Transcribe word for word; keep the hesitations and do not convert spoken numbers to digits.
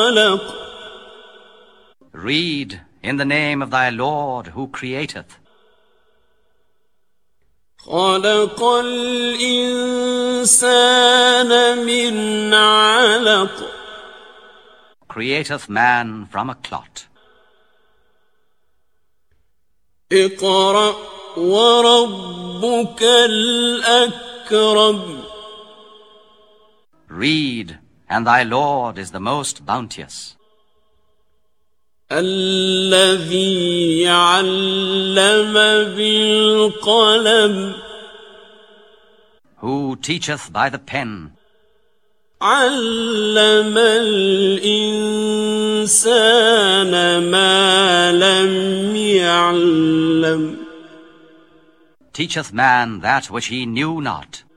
خلق. Read in the name of thy Lord who createth. خلق الإنسان من علق. Createth man from a clot. اقرأ وربك الأكرم. Read, and thy Lord is the most bounteous. الذي علم بالقلم. Who teacheth by the pen. علم الإنسان ما لم يعلم. Teacheth man that which he knew not.